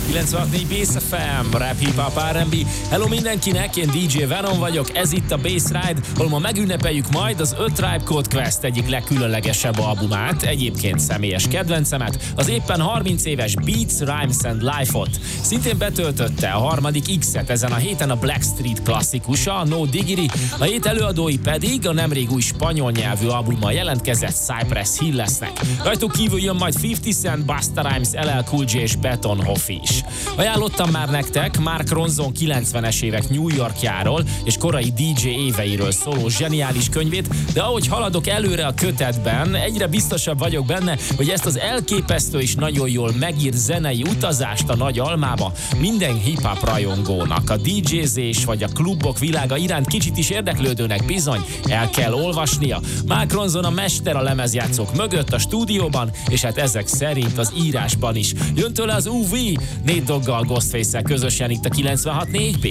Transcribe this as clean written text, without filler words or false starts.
96.4 Bass FM, Rap Hip Hop R&B. Hello mindenkinek, én DJ Venom vagyok, ez itt a Bass Ride, ahol ma megünnepeljük majd az 5 Tribe Called Quest egyik legkülönlegesebb albumát, egyébként személyes kedvencemet, az éppen 30 éves Beats, Rhymes and Life-ot. Szintén betöltötte a harmadik X-et ezen a héten a Blackstreet klasszikusa, a No Diggity, a hét előadói pedig a nemrég új spanyol nyelvű albummal jelentkezett Cypress Hill lesznek. Rajtuk kívül jön majd 50 Cent, Busta Rhymes, LL Cool J és Betonhoff is. Ajánlottam már nektek Mark Ronson 90-es évek New Yorkjáról és korai DJ éveiről szóló zseniális könyvét, de ahogy haladok előre a kötetben, egyre biztosabb vagyok benne, hogy ezt az elképesztő és nagyon jól megírt zenei utazást a nagy almába minden hip-hop rajongónak, a DJ-zés vagy a klubok világa iránt kicsit is érdeklődőnek bizony el kell olvasnia. Mark Ronson a mester a lemezjátszók mögött a stúdióban, és hát ezek szerint az írásban is. Jön tőle az UV, Nate Doggal, Ghostface-szel közösen itt a 96.4